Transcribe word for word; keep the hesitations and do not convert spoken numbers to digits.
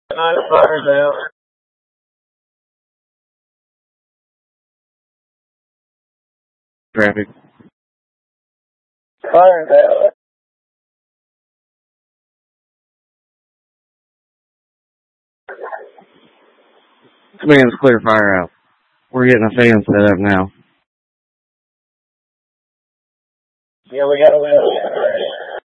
Nine fire's out. Traffic. Fire's out. Command's clear fire out. We're getting a fan set up now. Yeah, we got a win.